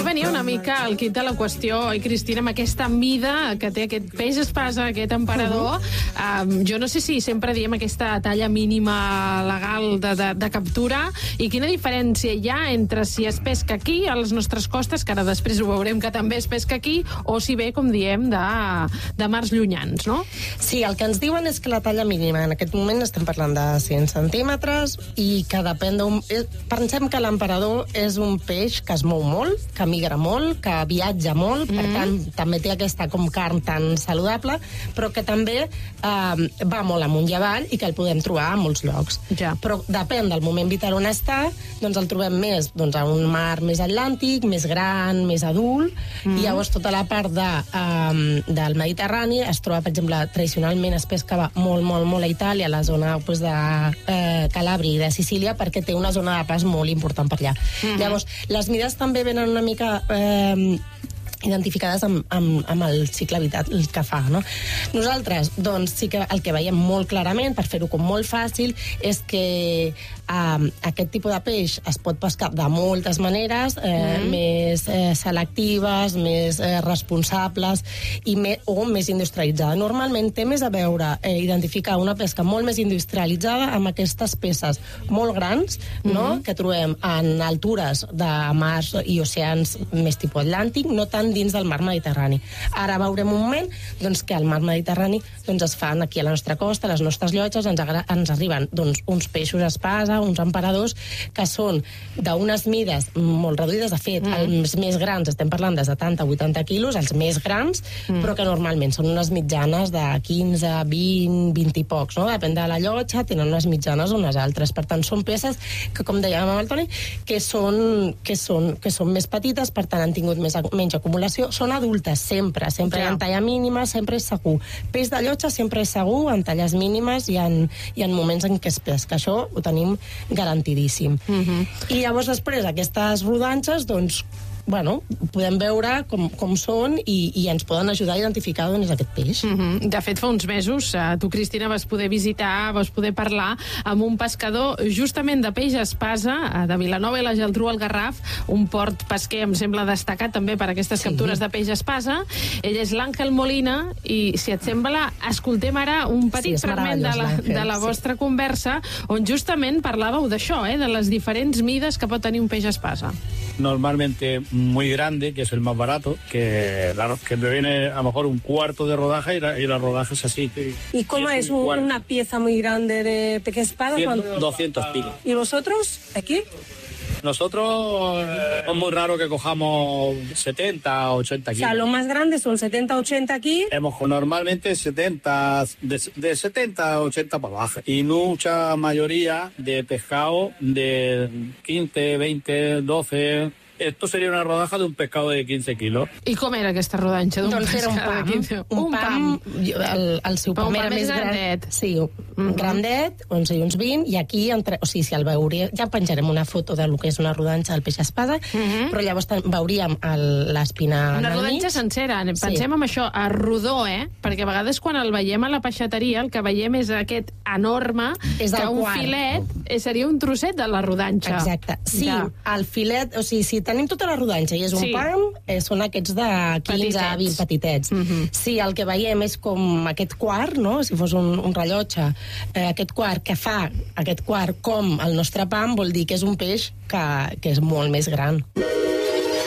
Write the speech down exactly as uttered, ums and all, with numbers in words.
venia una mica el kit de la qüestió, oi, Cristina, amb aquesta mida que té aquest peix espasa, aquest emperador. Uh-huh. um, jo no sé si sempre diem aquesta talla mínima legal de, de, de captura, i quina diferència hi ha entre si es pesca aquí, a les nostres costes, que ara després ho veurem que també es pesca aquí, o si ve, com diem, de, de mars llunyans, no? Sí, el que ens diuen és que la talla mínima, en aquest moment estem parlant de cent centímetres, i que depèn d'un... Pensem que l'emperador és un peix que es mou molt, que migra molt, que viatja molt, mm. per tant, també té aquesta com carn tan saludable, però que també eh, va molt amunt i avall i que el podem trobar a molts llocs. Ja. Però depèn del moment vital on està, doncs el trobem més doncs, a un mar més atlàntic, més gran, més adult, mm. i llavors tota la part de, um, del Mediterrani es troba, per exemple, tradicionalment es pescava molt, molt, molt a Itàlia, a la zona pues, de eh, Calàbria i de Sicília, perquè té una zona de pas molt important per allà. Mm-hmm. Llavors, les mides també venen una mica... Eh, identificades amb, amb, amb el cicle vital que fa, no? Nosaltres, doncs, sí que el que veiem molt clarament, per fer-ho com molt fàcil, és que eh, aquest tipus de peix es pot pescar de moltes maneres, eh, mm. més eh, selectives, més eh, responsables, i me, o més industrialitzada. Normalment té més a veure eh, identificar una pesca molt més industrialitzada amb aquestes peces molt grans, no?, mm. que trobem en altures de mars i oceans més tipus atlàntic, no tant dins del mar Mediterrani. Ara veurem un moment doncs, que al mar Mediterrani doncs, es fan aquí a la nostra costa, a les nostres llotges, ens, ens arriben doncs, uns peixos espasa, uns emperadors, que són d'unes mides molt reduïdes. De fet, mm. els més grans, estem parlant de setanta a vuitanta quilos, els més grans, mm. però que normalment són unes mitjanes de quinze, vint, vint i pocs, no? Depèn de la llotja, tenen unes mitjanes o unes altres. Per tant, són peces que, com dèiem amb el Toni, que són, que són, que són més petites, per tant, han tingut més, menys acumulació. Són adultes, sempre, sempre ja. En talla mínima, sempre és segur. Peix de llotja sempre és segur, en talles mínimes i en, i en moments en què es pesca. Això ho tenim garantidíssim. Uh-huh. I llavors després aquestes rodanxes, doncs, bueno, podem veure com, com són i, i ens poden ajudar a identificar d'on és aquest peix. Mm-hmm. De fet, fa uns mesos, eh, tu, Cristina, vas poder visitar, vas poder parlar amb un pescador justament de peix espasa, eh, de Vilanova i la Geltrú al Garraf, un port pesquer, em sembla destacat també per aquestes sí. captures de peix espasa. Ell és l'Àngel Molina i, si et sembla, escoltem ara un petit sí, fragment de la, de la vostra sí. conversa, on justament parlàveu d'això, eh, de les diferents mides que pot tenir un peix espasa. Normalmente muy grande, que es el más barato, que, la, que me viene a lo mejor un cuarto de rodaja y la, y la rodaja es así. ¿Y cómo y es, es un, una pieza muy grande de pez espada? doscientos kilos. ¿Y vosotros, aquí? Nosotros eh, es muy raro que cojamos setenta, ochenta kilos. O sea, lo más grande son setenta, ochenta aquí. Hemos normalmente setenta, de, de setenta a ochenta para abajo. Y mucha mayoría de pescado de quince, veinte, doce... Esto sería una rodaja de un pescado de quinze kilos. I com era aquesta rodanxa d'un doncs pescado un pam, de quinze? Un, un pam, el, el seu pam, pam era més grandet. Gran. Sí, mm-hmm. grandet, onze i uns vint, i aquí, entre, o sigui, si el veuríem, ja penjarem una foto del que és una rodanxa del peix espada, mm-hmm. però llavors veuríem l'espina una rodanxa sencera, pensem sí. amb això, a rodó, eh? Perquè a vegades quan el veiem a la peixateria, el que veiem és aquest enorme, és que un quart. filet seria un trosset de la rodanxa. Exacte. Sí, ja. El filet, o sigui, si tenim tota la rodanxa i és un sí. pam, eh, són aquests de quinze a vint petitets. Mm-hmm. Sí, el que veiem és com aquest quart, no? Si fos un, un rellotge, eh, aquest quart que fa aquest quart com el nostre pam, vol dir que és un peix que, que és molt més gran.